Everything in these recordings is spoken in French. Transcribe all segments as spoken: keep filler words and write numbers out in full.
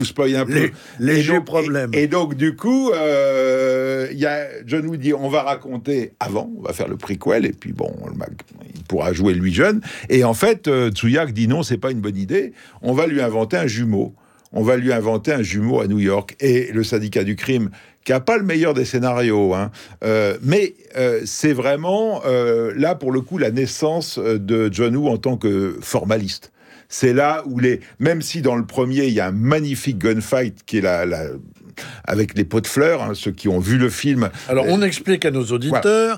spoil un peu. Les, léger et donc, problème. Et, et donc, du coup, euh, y a, John Woo dit, on va raconter avant, on va faire le prequel, et puis bon, le mag, il pourra jouer lui jeune. Et en fait, euh, Tsuyark dit non, c'est pas une bonne idée, on va lui inventer un jumeau. On va lui inventer un jumeau à New York. Et le syndicat du crime, qui n'a pas le meilleur des scénarios, hein, euh, mais euh, c'est vraiment, euh, là, pour le coup, la naissance de John Woo en tant que formaliste. C'est là où les... Même si dans le premier, il y a un magnifique gunfight qui est la... la avec les pots de fleurs, hein, ceux qui ont vu le film. Alors, on explique à nos auditeurs... Voilà.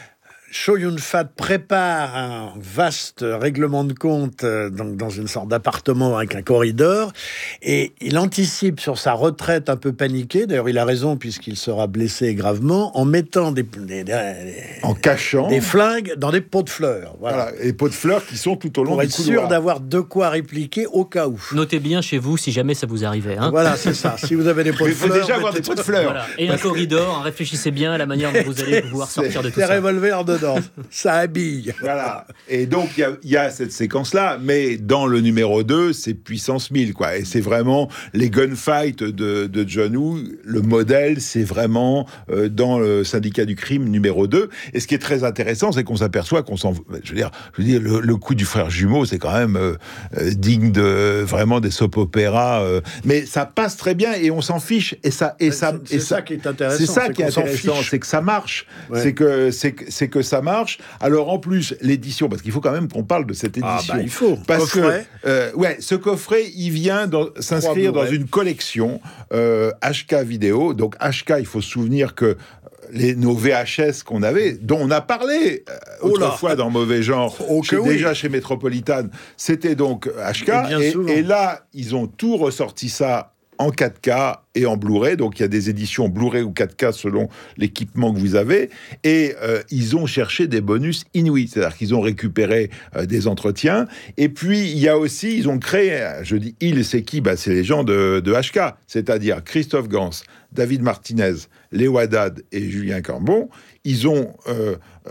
Chow Yun-fat prépare un vaste règlement de compte euh, dans, dans une sorte d'appartement avec un corridor et il anticipe sur sa retraite un peu paniquée, d'ailleurs il a raison puisqu'il sera blessé gravement, en mettant des, des, des en cachant des flingues dans des pots de fleurs. Voilà, voilà les pots de fleurs qui sont tout au long pour du être couloir. sûr d'avoir de quoi répliquer au cas où. Notez bien chez vous si jamais ça vous arrivait. Hein. Voilà, c'est ça. Si vous avez des pots Mais de fleurs, il faut déjà avoir des pots de fleurs. Voilà. Et un corridor, réfléchissez bien à la manière dont vous allez pouvoir sortir de tout des ça. Des revolvers dedans. Ça habille. Voilà. Et donc, il y, y a cette séquence-là, mais dans le numéro deux, c'est puissance mille, quoi. Et c'est vraiment les gunfights de, de John Woo. Le modèle, c'est vraiment euh, dans le syndicat du crime numéro deux. Et ce qui est très intéressant, c'est qu'on s'aperçoit qu'on s'en... Je veux dire, je veux dire le, le coup du frère jumeau, c'est quand même euh, euh, digne de vraiment des soap-opéras. Euh, mais ça passe très bien et on s'en fiche. Et ça, et ça, c'est et ça, ça qui est intéressant. C'est ça c'est qui est intéressant, c'est que ça marche. Ouais. C'est que, c'est que, c'est que ça marche. Alors, en plus, l'édition, parce qu'il faut quand même qu'on parle de cette édition. Ah bah, il faut. Parce coffret. que, euh, ouais, ce coffret, il vient dans, s'inscrire dans une collection euh, H K vidéo. Donc, H K, il faut se souvenir que les, nos V H S qu'on avait, dont on a parlé euh, oh autrefois là. Dans Mauvais Genre, oh chez, oui. déjà chez Metropolitan, c'était donc H K. Et, et, et là, ils ont tout ressorti ça en quatre K et en Blu-ray, donc il y a des éditions Blu-ray ou quatre K selon l'équipement que vous avez, et euh, ils ont cherché des bonus inouïs, c'est-à-dire qu'ils ont récupéré euh, des entretiens, et puis il y a aussi, ils ont créé, je dis ils, c'est qui ? Bah, c'est les gens de, de H K, c'est-à-dire Christophe Gans, David Martinez, Léo Haddad et Julien Cambon. Ils ont euh, euh,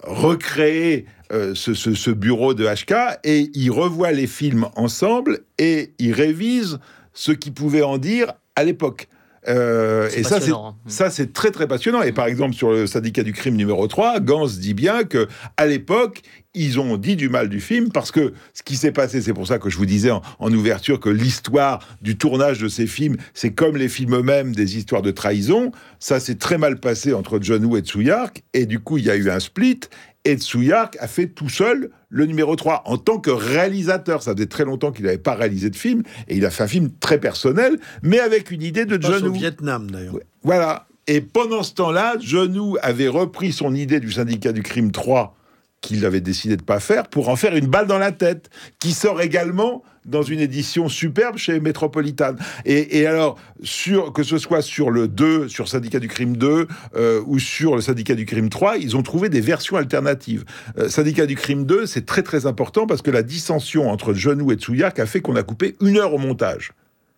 recréé euh, ce, ce, ce bureau de H K, et ils revoient les films ensemble, et ils révisent ce qu'ils pouvaient en dire à l'époque. Euh, et ça c'est, hein. ça, c'est très, très passionnant. Et par exemple, sur le syndicat du crime numéro trois, Gans dit bien qu'à l'époque, ils ont dit du mal du film parce que ce qui s'est passé, c'est pour ça que je vous disais en, en ouverture que l'histoire du tournage de ces films, c'est comme les films eux-mêmes, des histoires de trahison. Ça s'est très mal passé entre John Woo et Tsuyark. Et du coup, il y a eu un split. Et Tsuyark a fait tout seul le numéro trois en tant que réalisateur. Ça faisait très longtemps qu'il n'avait pas réalisé de film. Et il a fait un film très personnel, mais avec une idée de John Woo. Au Vietnam, d'ailleurs. Voilà. Et pendant ce temps-là, John Woo avait repris son idée du syndicat du crime trois qu'il avait décidé de ne pas faire pour en faire une balle dans la tête, qui sort également dans une édition superbe chez Metropolitan. Et, et alors, sur, que ce soit sur le deux, sur Syndicat du crime deux, euh, ou sur le Syndicat du crime trois, ils ont trouvé des versions alternatives. Euh, Syndicat du crime deux, c'est très très important parce que la dissension entre John Woo et Tsuyark a fait qu'on a coupé une heure au montage.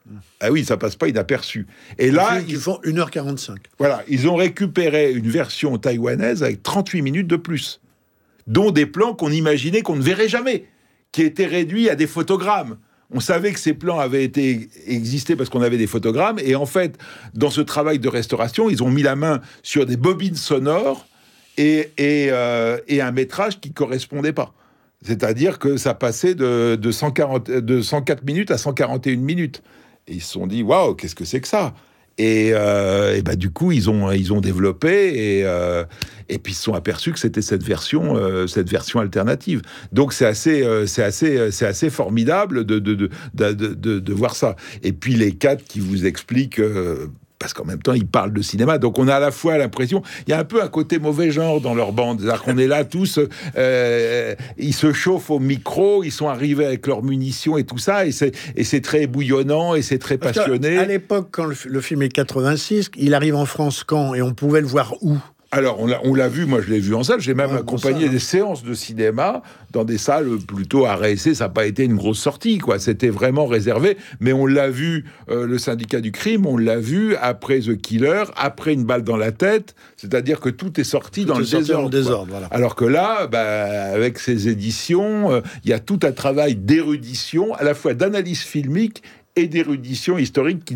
Ah oui, ça passe pas inaperçu. Et là, ils, ils font une heure quarante-cinq. Voilà, ils ont récupéré une version taïwanaise avec trente-huit minutes de plus, dont des plans qu'on imaginait qu'on ne verrait jamais, qui étaient réduits à des photogrammes. On savait que ces plans avaient été existé parce qu'on avait des photogrammes, et en fait, dans ce travail de restauration, ils ont mis la main sur des bobines sonores et, et, euh, et un métrage qui correspondait pas. C'est-à-dire que ça passait de, de, cent quarante, de cent quatre minutes à cent quarante et une minutes. Et ils se sont dit, waouh, qu'est-ce que c'est que ça ? Et, euh, et bah, du coup, ils ont, ils ont développé et, euh, et puis ils se sont aperçus que c'était cette version, euh, cette version alternative. Donc c'est assez, euh, c'est assez, c'est assez formidable de, de, de, de, de, de voir ça. Et puis les quatre qui vous expliquent... Euh, parce qu'en même temps, ils parlent de cinéma. Donc, on a à la fois l'impression... Il y a un peu un côté mauvais genre dans leur bande. C'est-à-dire qu'on est là tous... Euh, ils se chauffent au micro, ils sont arrivés avec leurs munitions et tout ça, et c'est, et c'est très bouillonnant, et c'est très passionné. À l'époque, quand le, le film est quatre-vingt-six, il arrive en France quand ? Et on pouvait le voir où ? Alors, on l'a, on l'a vu, moi je l'ai vu en salle, j'ai même ouais, accompagné ça, hein. des séances de cinéma dans des salles plutôt à réessayer, ça n'a pas été une grosse sortie, quoi. C'était vraiment réservé, mais on l'a vu, euh, le syndicat du crime, on l'a vu après The Killer, après Une balle dans la tête, c'est-à-dire que tout est sorti tout dans est le sorti désordre. désordre voilà. Alors que là, bah, avec ces éditions, il euh, y a tout un travail d'érudition, à la fois d'analyse filmique et d'érudition historique qui